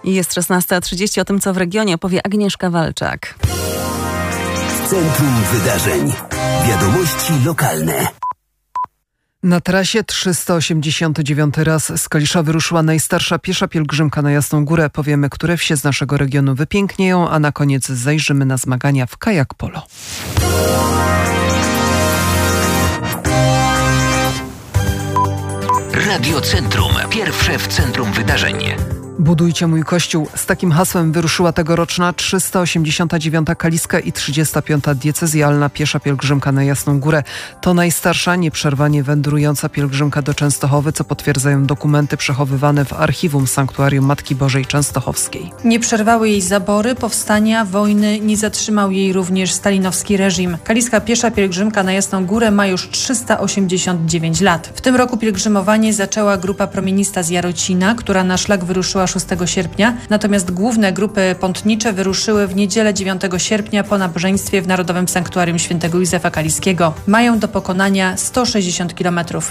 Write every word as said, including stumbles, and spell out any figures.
I jest szesnasta trzydzieści. O tym, co w regionie, opowie Agnieszka Walczak. W centrum wydarzeń. Wiadomości lokalne. Na trasie trzysta osiemdziesiąty dziewiąty raz z Kalisza wyruszyła najstarsza piesza pielgrzymka na Jasną Górę. Powiemy, które wsie z naszego regionu wypięknieją, a na koniec zajrzymy na zmagania w kajak polo. Radio Centrum. Pierwsze w centrum wydarzeń. Budujcie mój kościół. Z takim hasłem wyruszyła tegoroczna trzysta osiemdziesiąta dziewiąta kaliska i trzydziesta piąta diecezjalna piesza pielgrzymka na Jasną Górę. To najstarsza, nieprzerwanie wędrująca pielgrzymka do Częstochowy, co potwierdzają dokumenty przechowywane w archiwum Sanktuarium Matki Bożej Częstochowskiej. Nie przerwały jej zabory, powstania, wojny, nie zatrzymał jej również stalinowski reżim. Kaliska piesza pielgrzymka na Jasną Górę ma już trzysta osiemdziesiąt dziewięć lat. W tym roku pielgrzymowanie zaczęła grupa promienista z Jarocina, która na szlak wyruszyła szóstego sierpnia, natomiast główne grupy pątnicze wyruszyły w niedzielę dziewiątego sierpnia po nabożeństwie w Narodowym Sanktuarium Świętego Józefa Kaliskiego. Mają do pokonania sto sześćdziesiąt kilometrów.